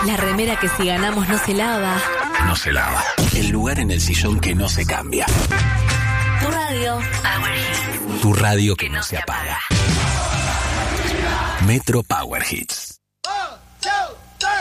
La remera que si ganamos no se lava. No se lava. El lugar en el sillón que no se cambia. Tu radio. Power Hits. Tu radio que no se apaga. Metro Power Hits.